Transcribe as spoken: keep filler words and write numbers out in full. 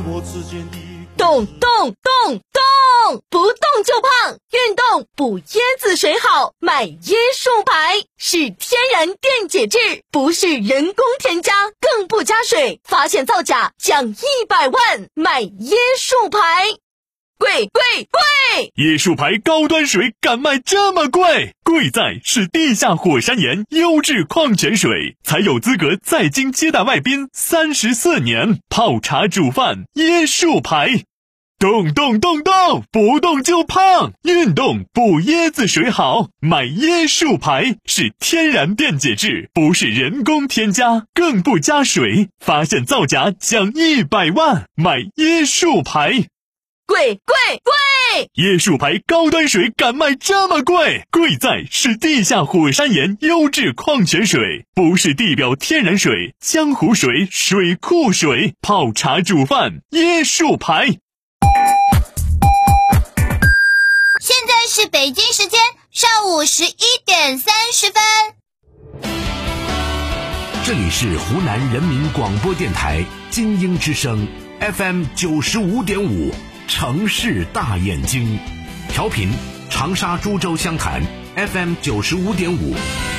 动动动动，不动就胖，运动补椰子水好，买椰树牌，是天然电解质，不是人工添加，更不加水，发现造假奖一百万，买椰树牌。贵贵贵！ 椰树牌高端水敢卖这么贵？贵在是地下火山岩优质矿泉水，才有资格在京接待外宾三十四年，泡茶煮饭椰树牌。动动动动，不动就胖，运动补椰子水好，买椰树牌，是天然电解质，不是人工添加，更不加水，发现造假奖一百万，买椰树牌。 贵贵贵！ 椰树牌高端水敢卖这么贵？贵在是地下火山岩优质矿泉水，不是地表天然水、江湖水、水库水，泡茶煮饭椰树牌。 现在是北京时间上午十一点三十分。 这里是湖南人民广播电台金鹰之声 F M 九十五点五。城市大眼睛，调频长沙株洲湘潭 F M 九十五点五。